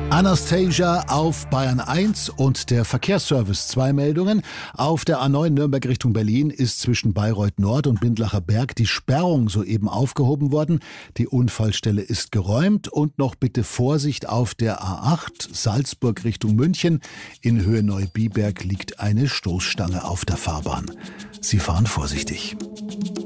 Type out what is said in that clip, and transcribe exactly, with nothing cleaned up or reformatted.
Anastasia auf Bayern eins und der Verkehrsservice. Zwei Meldungen. Auf der A neun Nürnberg Richtung Berlin ist zwischen Bayreuth Nord und Bindlacher Berg die Sperrung soeben aufgehoben worden. Die Unfallstelle ist geräumt und noch bitte Vorsicht auf der A acht Salzburg Richtung München. In Höhe Neubiberg liegt eine Stoßstange auf der Fahrbahn. Sie fahren vorsichtig.